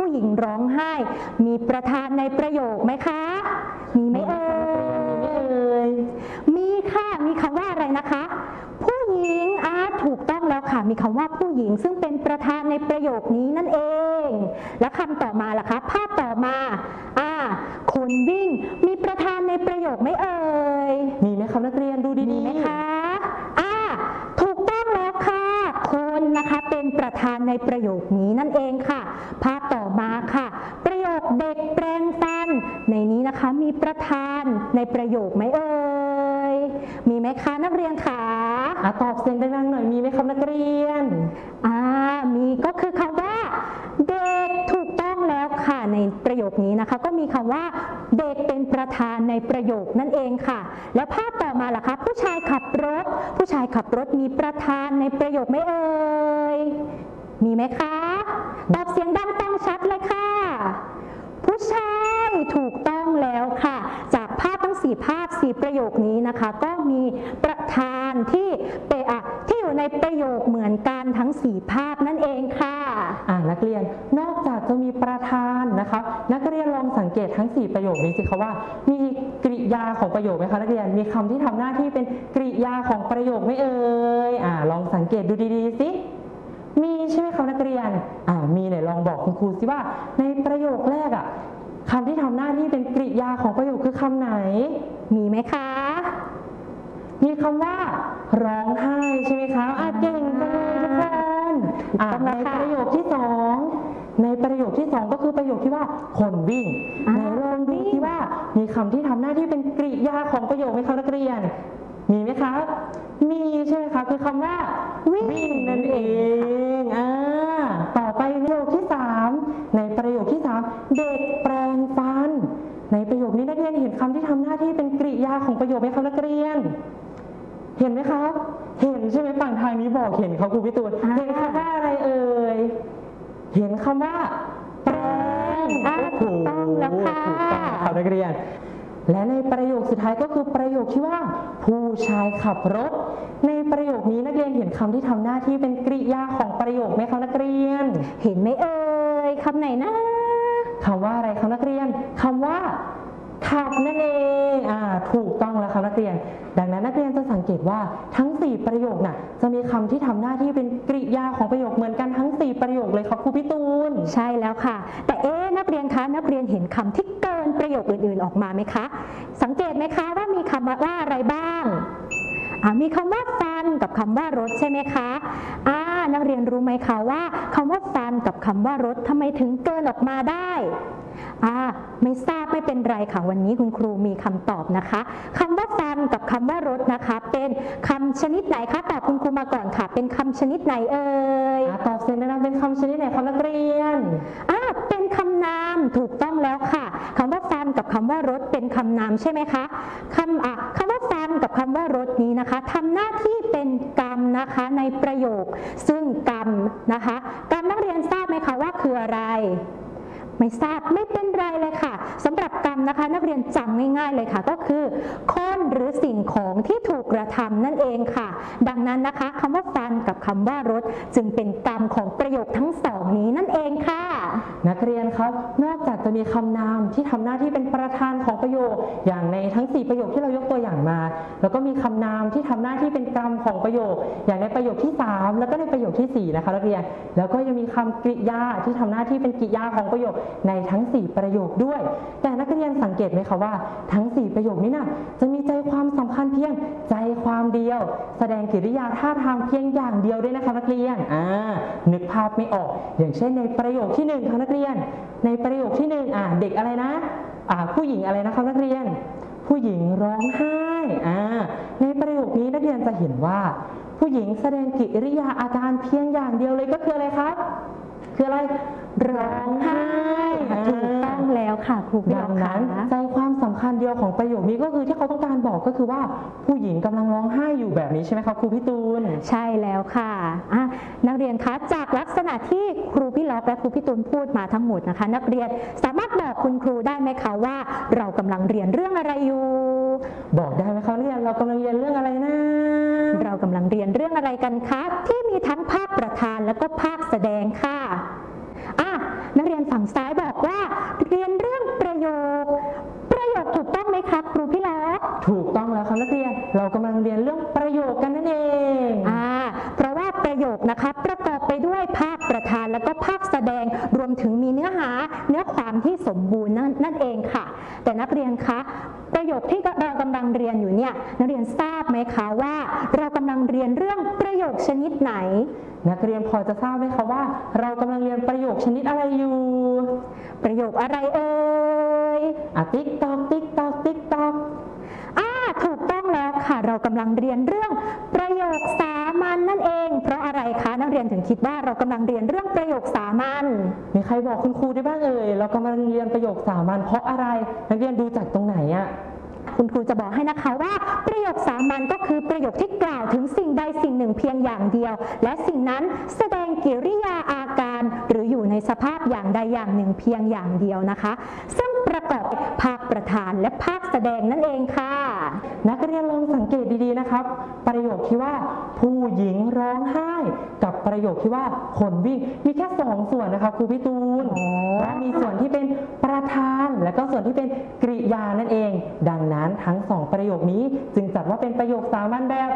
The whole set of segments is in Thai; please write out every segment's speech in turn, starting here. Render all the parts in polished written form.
ผู้หญิงร้องไห้มีประธานในประโยคไหมคะมีไหมเอ่ยมีค่ะมีคำว่าอะไรนะคะผู้หญิงถูกต้องแล้วค่ะมีคำว่าผู้หญิงซึ่งเป็นประธานในประโยคนี้นั่นเองแล้วคำต่อมาล่ะคะภาพต่อมาคนวิ่งมีประธานในประโยคไหมเอ่ยมีไหมคะนักเรียนดูดีๆไหมคะถูกต้องแล้วค่ะคนนะคะเป็นประธานในประโยคนี้นั่นเองค่ะภาพต่อมาค่ะประโยคเด็กแปรงฟันในนี้นะคะมีประธานในประโยคไหมเอ่ยมีไหมคะนักเรียนคะตอบเสียงดังๆหน่อยมีไหมครับนักเรียนมีก็คือคำว่าเด็กถูกต้องแล้วค่ะในประโยคนี้นะคะก็มีคำว่าเด็กเป็นประธานในประโยคนั่นเองค่ะแล้วภาพต่อมาล่ะคะผู้ชายขับรถผู้ชายขับรถมีประธานในประโยคไหมเอ่ยมีไหมคะตอบเสียงดังฟังชัดเลยค่ะผู้ชายถูกต้องแล้วค่ะจากภาพทั้ง4ภาพ4ประโยคนี้นะคะก็มีประธานที่อยู่ในประโยคเหมือนกันทั้ง4ภาพนั่นเองค่ะนักเรียนนอกจากจะมีประธานนะคะนักเรียนลองสังเกตทั้ง4ประโยคนี้สิคะว่ามีกริยาของประโยคไหมคะนักเรียนมีคำที่ทำหน้าที่เป็นกริยาของประโยคไหมเอ่ยลองสังเกตดูดีๆสิมีใช่ไหมคะนักเรียนมีไหนลองบอกคุณครูสิว่าในประโยคแรกคำที่ทำหน้าที่เป็นกริยาของประโยคคือคำไหนมีไหมคะมีคำว่าร้องไห้ใช่ไหมคะเก่งจังเลยทุกคนในประโยคที่2ก็คือประโยคที่ว่าคนวิ่งไหนลองดูที่ว่ามีคำที่ทำหน้าที่เป็นกริยาของประโยคไหมคะนักเรียนมีไหมคะมีใช่ไหมคะคือคำว่าวิ่งนั่นเองต่อไปประโยคที่3ในประโยคที่3เด็กแปรงฟันในประโยคนี้นักเรียนเห็นคำที่ทำหน้าที่เป็นกริยาของประโยคไหมคะนักเรียนเห็นไหมคะเห็นใช่ไหมฝั่งทางนี้บอกเห็นเขาครูพี่ตูนเห็นคำว่าอะไรเอ่ยเห็นคำว่าแปรงถูกต้องแล้วค่ะถูกต้องค่ะนักเรียนและในประโยคสุดท้ายก็คือประโยคที่ว่าผู้ชายขับรถในประโยคนี้นักเรียนเห็นคำที่ทำหน้าที่เป็นกริยาของประโยคไหมคะนักเรียนเห็นไหมเอ่ยคำไหนนะคำว่าอะไรคะนักเรียนคำว่าขับนั่นเองถูกต้องแล้วค่ะนักเรียนดังนั้นนักเรียนจะสังเกตว่าทั้ง4ประโยคจะมีคำที่ทำหน้าที่เป็นกริยาของประโยคเหมือนกันทั้ง4ประโยคเลยครับครูพี่ตูนใช่แล้วค่ะแต่นักเรียนคะนักเรียนเห็นคำที่เกินประโยคอื่นๆออกมาไหมคะสังเกตไหมคะว่ามีคำว่าอะไรบ้างมีคำว่าฟันกับคำว่ารถใช่ไหมคะนักเรียนรู้ไหมคะว่าคำว่าฟันกับคำว่ารถทำไมถึงเกินออกมาได้ไม่ทราบไม่เป็นไรค่ะวันนี้คุณครูมีคำตอบนะคะคำว่าฟันกับคำว่ารถนะคะเป็นคำชนิดไหนคะตอบคุณครูมาก่อนค่ะเป็นคำชนิดไหนเอ่ยตอบเสียงดังๆเป็นคำชนิดไหนคะนักเรียนเป็นคำนามถูกต้องแล้วค่ะคำว่าฟันกับคำว่ารถเป็นคำนามใช่ไหมคะคำว่าฟันกับคำว่ารถนี้นะคะทำหน้าที่เป็นกรรมนะคะในประโยคซึ่งกรรมนะคะกรรมนักเรียนทราบไหมคะว่าคืออะไรไม่ทราบไม่เป็นไรเลยค่ะสำหรับกรรมนะคะนักเรียนจำง่ายๆเลยค่ะก็คือคนหรือสิ่งของที่ถูกกระทำนั่นเองค่ะดังนั้นนะคะคำว่าฟันกับคำว่ารถจึงเป็นกรรมของประโยคทั้ง2นี้นั่นเองค่ะนักเรียนครับนอกจากจะมีคำนามที่ทำหน้าที่เป็นประธานของประโยคอย่างในทั้ง4ประโยคที่เรายกตัวอย่างมาแล้วก็มีคำนามที่ทำหน้าที่เป็นกรรมของประโยคอย่างในประโยคที่3แล้วก็ในประโยคที่4นะคะนักเรียนแล้วก็ยังมีคำกริยาที่ทำหน้าที่เป็นกริยาของประโยคในทั้ง4ประโยคด้วยแต่นักเรียนสังเกตไหมคะว่าทั้ง4ประโยคนี้จะมีใจความสำคัญเพียงใจความเดียวแสดงกิริยาท่าทางเพียงอย่างเดียวด้วยนะคะนักเรียนนึกภาพไม่ออกอย่างเช่นในประโยคที่1ค่ะนักเรียนในประโยคที่1เด็กอะไรนะผู้หญิงอะไรนะคะนักเรียนผู้หญิงร้องไห้ในประโยคนี้นักเรียนจะเห็นว่าผู้หญิงแสดงกิริยาอาการเพียงอย่างเดียวเลยก็คืออะไรครับคืออะไรร้องไห้ถูกต้องแล้วค่ะครูพี่ดังนั้นใจความสำคัญเดียวของประโยคนี้ก็คือที่เขาต้องการบอกก็คือว่าผู้หญิงกำลังร้องไห้อยู่แบบนี้ใช่ไหมครับครูพี่ตูนใช่แล้วค่ะนักเรียนคะจากลักษณะที่ครูพี่ล็อกและครูพี่ตูนพูดมาทั้งหมดนะคะนักเรียนสามารถบอกคุณครูได้ไหมคะว่าเรากำลังเรียนเรื่องอะไรอยู่บอกได้ไหมคะนักเรียนเรากำลังเรียนเรื่องอะไรนะเรากำลังเรียนเรื่องอะไรกันคะที่มีทั้งภาคประธานและก็ภาคแสดงค่ะนักเรียนฝั่งซ้ายนะคะประกอบไปด้วยภาคประธานแล้วก็ภาคแสดงรวมถึงมีเนื้อความที่สมบูรณ์นั่นเองค่ะแต่นักเรียนคะประโยคที่เรากำลังเรียนอยู่เนี่ยนักเรียนทราบไหมคะว่าเรากำลังเรียนเรื่องประโยคชนิดไหนนักเรียนพอจะทราบไหมคะว่าเรากำลังเรียนประโยคชนิดอะไรอยู่ประโยคอะไรเอ่ยติ๊กตอกติ๊กตอกติ๊กตอกถูกต้องแล้วค่ะเรากำลังเรียนเรื่องประโยคสามัญนั่นเองเพราะอะไรคะนักเรียนถึงคิดว่าเรากำลังเรียนเรื่องประโยคสามัญมีใครบอกคุณครูได้บ้างเอ่ยเรากำลังเรียนประโยคสามัญเพราะอะไรนักเรียนดูจากตรงไหนคุณครูจะบอกให้นะคะว่าประโยคสามัญก็คือประโยคที่กล่าวถึงสิ่งใดสิ่งหนึ่งเพียงอย่างเดียวและสิ่งนั้นแสดงกิริยาอาการหรืออยู่ในสภาพอย่างใดอย่างหนึ่งเพียงอย่างเดียวนะคะซึ่งประกอบภาคประธานและภาคแสดงนั่นเองค่ะนักเรียนลองสังเกตดีๆนะครับประโยคที่ว่าผู้หญิงร้องไห้กับประโยคที่ว่าคนวิ่งมีแค่2ส่วนนะคะครูพี่ตูนและมีส่วนที่เป็นประธานและก็ส่วนที่เป็นกริยานั่นเองดังนั้นทั้ง2ประโยคนี้จึงจัดว่าเป็นประโยคสามัญแบบ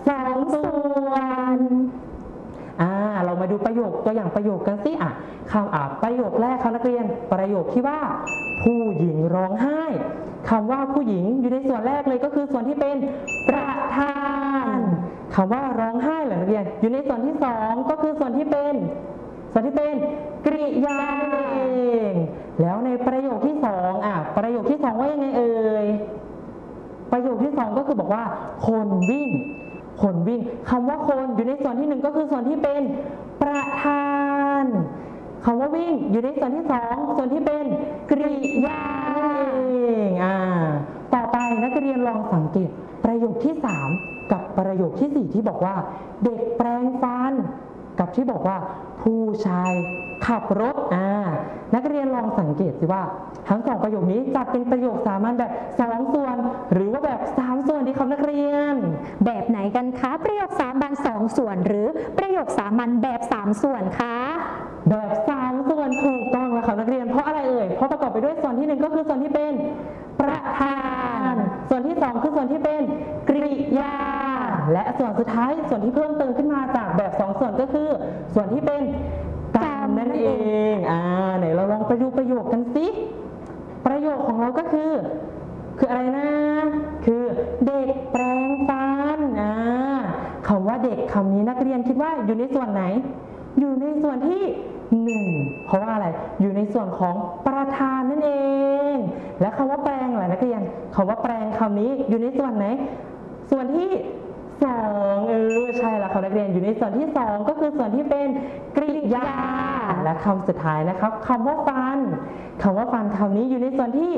2ส่วนเรามาดูประโยคตัวอย่างประโยคกันสิประโยคแรกค่ะนักเรียนประโยคที่ว่าผู้หญิงร้องไห้คำว่าผู้หญิงอยู่ในส่วนแรกเลยก็คือส่วนที่เป็นประธานคำว่าร้องไห้เหรอนักเรียนอยู่ในส่วนที่2ก็คือส่วนที่เป็นกริยาเองแล้วในประโยคที่2ประโยคที่2ว่ายังไงเอ่ยประโยคที่2ก็คือบอกว่าคนวิ่งคำว่าคนอยู่ในส่วนที่1ก็คือส่วนที่เป็นประธานคำว่าวิ่งอยู่ในส่วนที่2ส่วนที่เป็นกริยาเองต่อไปนักเรียนลองสังเกตประโยคที่3กับประโยคที่4ที่บอกว่าเด็กแปรงฟันกับที่บอกว่าผู้ชายขับรถนักเรียนลองสังเกตสิว่าทั้ง2ประโยคนี้จะเป็นประโยคสามัญแบบ2ส่วนหรือว่าแบบ3ส่วนที่นักเรียนแบบไหนกันคะประโยคสามัญ2ส่วนหรือประโยคสามัญแบบ3ส่วนคะแบบ3ส่วนถูกต้องแล้วค่ะนักเรียนเพราะอะไรเอ่ยเพราะประกอบไปด้วยส่วนที่1ก็คือส่วนที่เป็นประธานส่วนที่2คือส่วนที่เป็นกริยาและส่วนสุดท้ายส่วนที่เพิ่มเติมขึ้นมาจากแบบ2ส่วนก็คือส่วนที่เป็นกรรมนั่นเองไหนเราลองไปดูประโยคกันสิประโยคของเราก็คืออะไรนะคือเด็กแปรงฟันคำว่าเด็กคำนี้นักเรียนคิดว่าอยู่ในส่วนไหนอยู่ในส่วนที่1เพราะว่าอะไรอยู่ในส่วนของประธานนั่นเองและคำว่าแปรงล่ะนักเรียนคำว่าแปรงคำนี้อยู่ในส่วนไหนส่วนที่2ใช่แล้วค่ะนักเรียนอยู่ในส่วนที่2ก็คือส่วนที่เป็นกริยาและคำสุดท้ายนะครับคำว่าฟันคำนี้อยู่ในส่วนที่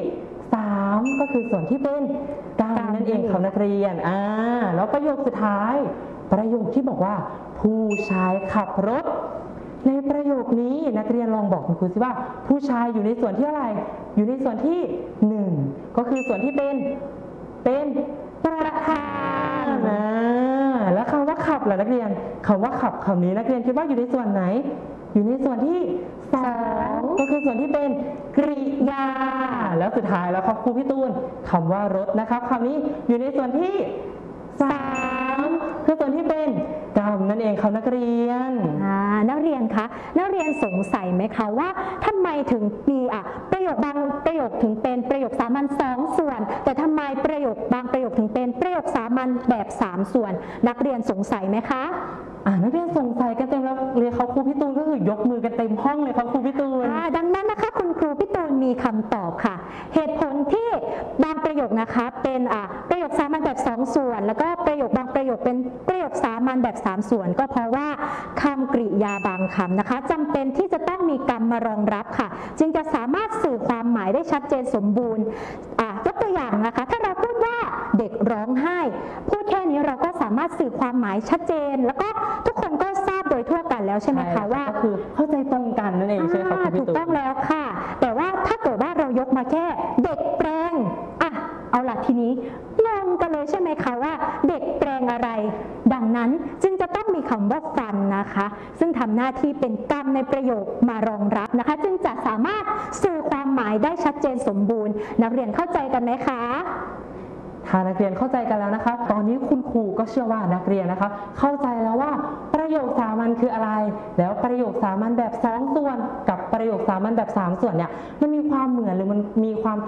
3ก็คือส่วนที่เป็นกรรมนั่นเองค่ะนักเรียนแล้วประโยคสุดท้ายประโยคที่บอกว่าผู้ชายขับรถในประโยคนี้นักเรียนลองบอกคุณครูสิว่าผู้ชายอยู่ในส่วนที่อะไรอยู่ในส่วนที่1ก็คือส่วนที่เป็นประธานแล้วคำว่าขับล่ะนักเรียนคำว่าขับคำนี้นักเรียนคิดว่าอยู่ในส่วนไหนอยู่ในส่วนที่2ก็คือส่วนที่เป็นกริยาแล้วสุดท้ายแล้วครับครูพี่ตูนคำว่ารถนะครับคำนี้อยู่ในส่วนที่3คือส่วนที่เป็นกรรมนั่นเองครับนักเรียนนักเรียนคะนักเรียนสงสัยไหมคะว่าทำไมถึงมีประโยคบางประโยคถึงเป็นประโยคสามัญ2ส่วนแต่ทำไมประโยคบางประโยคถึงเป็นประโยคสามัญแบบ3ส่วนนักเรียนสงสัยไหมคะนักเรียนสงสัยกันเต็มแล้วเรียนเขาครูพี่ตูนก็คือยกมือกันเต็มห้องเลยครับครูพี่ตูนดังนั้นนะคะคุณครูพี่ตูนมีคำตอบค่ะเหตุผลที่บางประโยคนะคะเป็นประโยคสามัญแบบ2ส่วนแล้วก็ประโยคบางประโยคเป็นประโยคสามัญแบบ3ส่วนก็เพราะว่าคำกริยาบางคำนะคะจำเป็นที่จะต้องมีกรรมมารองรับค่ะจึงจะสามารถสื่อความหมายได้ชัดเจนสมบูรณ์ยกตัวอย่างนะคะถ้าเราพูดว่าเด็กร้องไห้พูดแค่นี้เราก็สามารถสื่อความหมายชัดเจนแล้วก็ทุกคนก็ทราบโดยทั่วกันแล้วใช่ไหมคะว่าก็คือเข้าใจตรงกันนั่นเองใช่ไหมคะถูกต้องแล้วค่ะแต่ว่าถ้าเกิดว่าเรายกมาแค่เด็กแปรงเอาล่ะทีนี้งงกันเลยใช่ไหมคะว่าเด็กแปรงอะไรดังนั้นจึงจะต้องมีคำว่าฟันนะคะซึ่งทำหน้าที่เป็นกรรมในประโยคมารองรับนะคะจึงจะสามารถสื่อความหมายได้ชัดเจนสมบูรณ์นักเรียนเข้าใจกันไหมคะถ้านักเรียนเข้าใจกันแล้วนะคะตอนนี้คุณครูก็เชื่อว่านักเรียนนะคะเข้าใจแล้วว่าประโยคสามัญคืออะไรแล้วประโยคสามัญแบบ2 ส่วนกับประโยคสามัญแบบ3 ส่วนเนี่ยมันมีความเหมือนหรือมันมีความ